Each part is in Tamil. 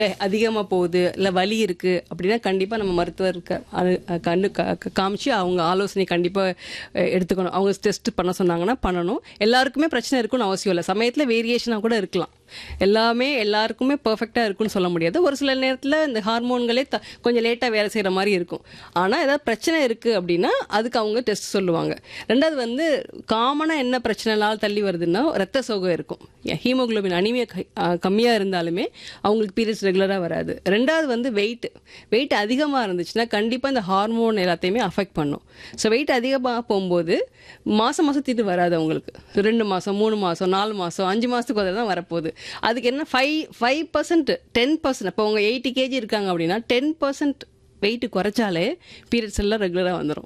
அதிகமா போகுது, இல்ல வலி இருக்கு அப்படின்னா கண்டிப்பா நம்ம மருத்துவருக்கு காமிச்சு அவங்க ஆலோசனை கண்டிப்பா எடுத்துக்கணும். அவங்க டெஸ்ட் பண்ண சொன்னாங்கன்னா பண்ணணும். எல்லாருக்குமே பிரச்சனை இருக்குன்னு அவசியம் இல்ல. சமயத்துல வேரியேஷனா கூட இருக்கலாம். எல்லாமே எல்லாருக்குமே பெர்ஃபெக்ட்டா இருக்குன்னு சொல்ல முடியாது. ஒரு சில நேரத்துல இந்த ஹார்மோன்களே கொஞ்சம் லேட்டா வேலை செய்யற மாதிரி இருக்கும். ஆனா ஏதாவது பிரச்சனை இருக்கு அப்படின்னா அதுக்கு அவங்க டெஸ்ட் சொல்லுவாங்க. ரெண்டாவது வந்து காமனா என்ன பிரச்சனைனால தள்ளி வருதுன்னா ரத்த சோகை இருக்கும். ஹீமோகுளோபின் அனிமியா கம்மியா இருந்தாலுமே அவங்களுக்கு பீரியட்ஸ் ரெகுலரா வராது. ரெண்டாவது வந்து வெயிட் அதிகமா இருந்துச்சுன்னா கண்டிப்பா இந்த ஹார்மோன் எல்லாத்தையுமே அஃபெக்ட் பண்ணும். ஸோ வெயிட் அதிகமாக போகும்போது மாசம் தீட்டு வராது அவங்களுக்கு. 2 மாசம் 3 மாசம் 4 மாசம் 5 மாசத்துக்கு ஒரு தான் வரப்போகுது. அதுக்கு என்ன 5% 10%. அப்போ அவங்க 80 kg இருக்காங்க அப்படின்னா 10% வெயிட் குறைச்சாலே பீரியட்ஸ் எல்லாம் ரெகுலரா வந்துடும்.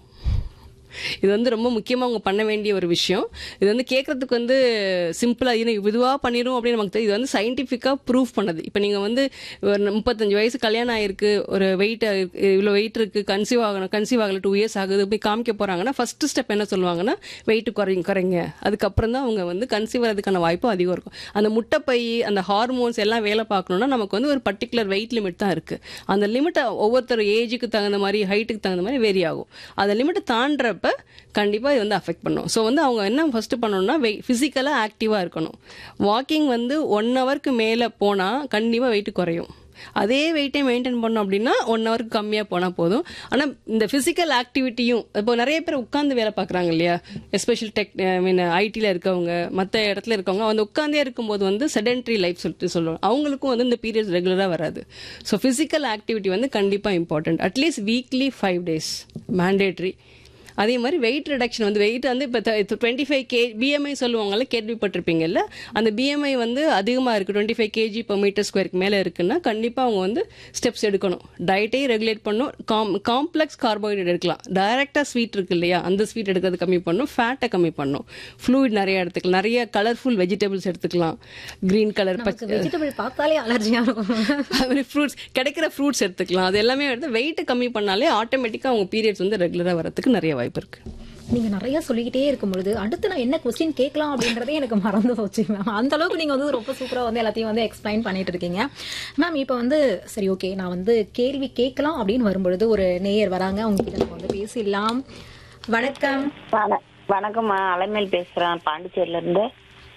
இது வந்து ரொம்ப முக்கியமாக அவங்க பண்ண வேண்டிய ஒரு விஷயம். இது வந்து கேட்கறதுக்கு வந்து சிம்பிளாக இதுவாக பண்ணிடும் அப்படின்னு நமக்கு தெரியும். இது வந்து சயின்டிஃபிக்காக ப்ரூவ் பண்ணது. இப்போ நீங்கள் வந்து ஒரு 35 வயசு கல்யாணம் ஆகிருக்கு, ஒரு வெயிட் இவ்வளோ வெயிட் இருக்குது, கன்சீவ் ஆகல 2 இயர்ஸ் ஆகுது, போய் காமிக்க போகிறாங்கன்னா ஃபஸ்ட்டு ஸ்டெப் என்ன சொல்லுவாங்கன்னா வெயிட் குறைங்க. அதுக்கப்புறம் தான் அவங்க வந்து கன்சீவ் ஆகிறதுக்கான வாய்ப்பும் அதிகம் இருக்கும். அந்த முட்டைப்பை அந்த ஹார்மோன்ஸ் எல்லாம் வேலை பார்க்கணுன்னா நமக்கு வந்து ஒரு பர்டிகுலர் வெயிட் லிமிட் தான் இருக்குது. அந்த லிமிட்டை ஒவ்வொருத்தர் ஏஜுக்கு தகுந்த மாதிரி ஹைட்டுக்கு தகுந்த மாதிரி வேரி ஆகும். அந்த லிமிட்டை தாண்டுறப்ப கண்டிப்பா இது வந்து அஃபெக்ட் பண்ணும். ஸோ வந்து அவங்க என்ன ஃபர்ஸ்ட் பண்ணணும்னா ஃபிசிக்கலா ஆக்டிவா இருக்கணும். வாக்கிங் வந்து 1 ஹவருக்கு மேல போனா கண்டிப்பா வெயிட் குறையும். அதே வெயிட்டை மெயின்டைன் பண்ணோம் அப்படின்னா 1 ஹவருக்கு கம்மியாக போனால் போதும். ஆனால் இந்த ஃபிசிக்கல் ஆக்டிவிட்டியும் இப்போ நிறைய பேர் உட்காந்து வேலை பார்க்குறாங்க இல்லையா, எஸ்பெஷல் ஐடியில் இருக்கவங்க, மற்ற இடத்துல இருக்கவங்க வந்து உட்காந்தே இருக்கும்போது வந்து செடென்ட்ரி லைஃப் சொல்லுவாங்க. அவங்களுக்கும் வந்து இந்த பீரியட்ஸ் ரெகுலராக வராது. ஸோ ஃபிசிக்கல் ஆக்டிவிட்டி வந்து கண்டிப்பாக important. At least weekly 5 days mandatory. அதே மாதிரி வெயிட் ரிடக்ஷன் வந்து வெயிட் வந்து இப்போ 25 kg பிஎம்ஐ சொல்லுவாங்கல்ல, கேள்விப்பட்டிருப்பீங்கல்ல. அந்த பிஎம்ஐ வந்து அதிகமாக இருக்குது, 25 kg per meter squareக்கு மேலே இருக்குன்னா கண்டிப்பாக அவங்க வந்து ஸ்டெப்ஸ் எடுக்கணும். டயட்டையும் ரெகுலேட் பண்ணணும். காம்ப்ளெக்ஸ் கார்போஹைட்ரேட் எடுக்கலாம். டைரெக்டாக ஸ்வீட் இருக்கு இல்லையா, அந்த ஸ்வீட் எடுக்கிறது கம்மி பண்ணணும். ஃபேட்டை கம்மி பண்ணணும். ஃப்ளூயிட் நிறைய எடுத்துக்கலாம். நிறைய கலர்ஃபுல் வெஜிடபிள்ஸ் எடுத்துக்கலாம். கிரீன் கலர் வெஜிடபிள் பார்த்தாலே அலர்ஜியாக இருக்கும். அது ஃப்ரூட்ஸ் கிடைக்கிற ஃப்ரூட்ஸ் எடுத்துக்கலாம். அது எல்லாமே எடுத்து வெயிட்டை கம்மி பண்ணாலே ஆட்டோமேட்டிக்காக அவங்க பீரியட்ஸ் வந்து ரெகுலராக வரதுக்கு நிறைய வாய்ப்பு இருக்கு. நீங்க நிறைய சொல்லிக்கிட்டே இருக்கும் பொழுது அடுத்து நான் என்ன கொஸ்டின் கேட்கலாம் அப்படின்றதே எனக்கு மறந்து போச்சு மேம். அந்த அளவுக்கு நீங்க வந்து ரொம்ப சூப்பரா வந்து எல்லாத்தையும் வந்து எக்ஸ்பிளைன் பண்ணிட்டு இருக்கீங்க மேம். இப்போ வந்து சரி, ஓகே, நான் வந்து கேள்வி கேட்கலாம் அப்படின்னு வரும்பொழுது ஒரு நேயர் வராங்க, அவங்க கிட்ட நம்ம வந்து பேசிடலாம். வணக்கம். வணக்கம்மா, அலைமேல் பேசுறேன், பாண்டிச்சேரியில இருந்து.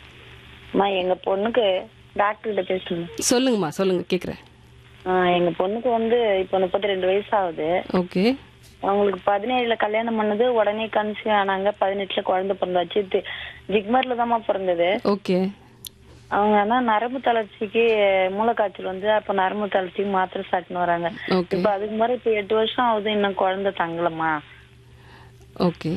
எங்க பொண்ணுக்கு டாக்டர் கிட்ட பேசணும். சொல்லுங்கம்மா, சொல்லுங்க, கேக்குறேன். எங்க பொண்ணுக்கு வந்து இப்போ 32 வயசு ஆகுது. ஓகே. அவங்களுக்கு 17ல கல்யாணம் பண்ணது, உடனே கன்சீவ் ஆனாங்க. 18ல குழந்தை பிறந்தாச்சு. ஜிக்மர்ல தான்மா பிறந்தது. ஓகே. அவங்க ஆனா நரம்பு தளர்ச்சிக்கு மூளைக்காய்ச்சல் வந்து அப்ப நரம்பு தளர்ச்சிக்கு மாத்திரை சாட்டின்னு வராங்க. இப்ப அதுக்கு மாதிரி இப்ப 8 வருஷம் ஆகுது, இன்னும் குழந்தை தங்கலமா. ஓகே.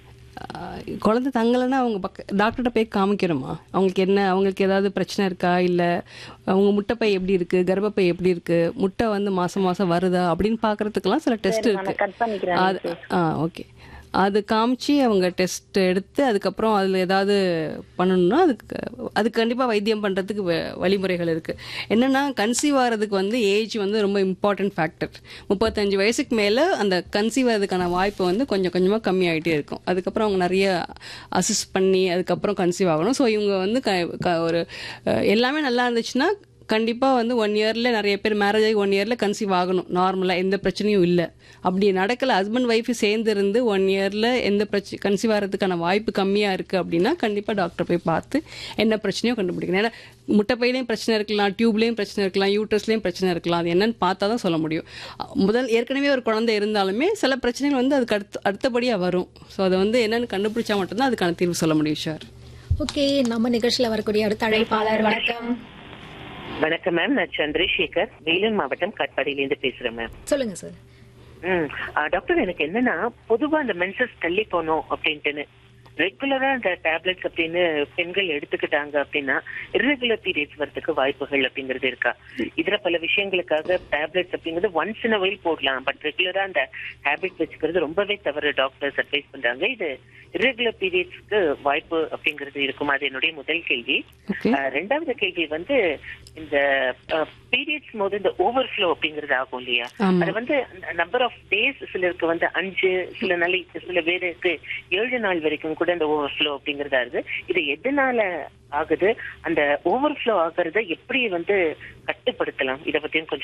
குழந்தை தங்கலைன்னா அவங்க டாக்டர்கிட்ட போய் காமிக்கணுமா? அவங்களுக்கு ஏதாவது பிரச்சனை இருக்கா, இல்லை அவங்க முட்டைப்பை எப்படி இருக்கு, கர்ப்பப்பை எப்படி இருக்கு, முட்டை வந்து மாசம் வருதா அப்படின்னு பாக்குறதுக்கெல்லாம் சில டெஸ்ட் இருக்கு. ஓகே. அது காமிச்சு அவங்க டெஸ்ட் எடுத்து அதுக்கப்புறம் அதில் ஏதாவது பண்ணணும்னா அதுக்கு கண்டிப்பாக வைத்தியம் பண்ணுறதுக்கு வழிமுறைகள் இருக்குது. என்னென்னா கன்சீவ் ஆகிறதுக்கு வந்து ஏஜ் வந்து ரொம்ப இம்பார்ட்டன்ட் ஃபேக்டர். 35 வயசுக்கு மேலே அந்த கன்சீவ் ஆகிறதுக்கான வாய்ப்பு வந்து கொஞ்சம் கொஞ்சமாக கம்மியாகிட்டே இருக்கும். அதுக்கப்புறம் அவங்க நிறைய அசிஸ்ட் பண்ணி அதுக்கப்புறம் கன்சீவ் ஆகணும். ஸோ இவங்க வந்து ஒரு எல்லாமே நல்லா இருந்துச்சுன்னா கண்டிப்பாக வந்து 1 yearல நிறைய பேர் மேரேஜ் ஆகி 1 yearல கன்சீவ் ஆகணும். நார்மலாக எந்த பிரச்சனையும் இல்லை. அப்படி நடக்கலை, ஹஸ்பண்ட் ஒய்ஃபு சேர்ந்து இருந்து 1 yearல எந்த கன்சீவ் ஆகிறதுக்கான வாய்ப்பு கம்மியாக இருக்குது அப்படின்னா கண்டிப்பாக டாக்டர் போய் பார்த்து என்ன பிரச்சனையோ கண்டுபிடிக்கணும். ஏன்னா முட்டைப்பையிலையும் பிரச்சனை இருக்கலாம், டியூப்லேயும் பிரச்சனை இருக்கலாம், யூட்ரஸ்லேயும் பிரச்சனை இருக்கலாம். அது என்னன்னு பார்த்தா தான் சொல்ல முடியும். ஏற்கனவே ஒரு குழந்தை இருந்தாலுமே சில பிரச்சனைகள் வந்து அதுக்கு அடுத்தபடியாக வரும். ஸோ அதை வந்து என்னென்னு கண்டுபிடிச்சா மட்டும்தான் அதுக்கான தீர்வு சொல்ல முடியும். சார், ஓகே, நம்ம நிகழ்ச்சியில் வரக்கூடிய அடுத்த அழைப்பாளர். வணக்கம். வணக்கம் மேம், நான் சந்திரசேகர், வேலூர் மாவட்டம் கட்பாடியிலேருந்து பேசுறேன் மேம். சொல்லுங்க சார். டாக்டர், எனக்கு என்னன்னா பொதுவா அந்த மென்சஸ் தள்ளி போனோம் அப்படின்ட்டுன்னு ரெகுலரா இந்த டேப்லெட்ஸ் அப்படின்னு பெண்கள் எடுத்துக்கிட்டாங்க அப்படின்னா இர்ரெகுலர் பீரியட்ஸ் வரதுக்கு வாய்ப்புகள் அப்படிங்கிறது இருக்கா? இதுல பல விஷயங்களுக்காக டேப்லெட்ஸ் அப்படிங்கிறது ஒன்ஸ் இன் அ வைல் போடலாம், பட் ரெகுலரா அந்த ஹேபிட் வச்சுக்கிறது ரொம்பவே தவறு. டாக்டர்ஸ் அட்வைஸ் பண்றாங்க. இது இர்ரெகுலர் பீரியட்ஸ்க்கு வாய்ப்பு அப்படிங்கிறது இருக்கும். அது என்னுடைய முதல் கேள்வி. ரெண்டாவது கேள்வி வந்து இந்த பீரியட்ஸ் போது இந்த ஓவர்ஃப்ளோ அப்படிங்கிறது ஆகும் இல்லையா, அது வந்து நம்பர் ஆஃப் டேஸ் சிலருக்கு வந்து 5, சில பேருக்கு 7 நாள் வரைக்கும் கூட இந்த ஓவர்ஃப்ளோ அப்படிங்கறதா இருக்கு. இது எதனால ஆகுது? அந்த ஓவர்ஃப்ளோ ஆகுறத எப்படி வந்து கட் கட்டுப்படுத்தலாம்? இத பத்தியும் கொஞ்சம்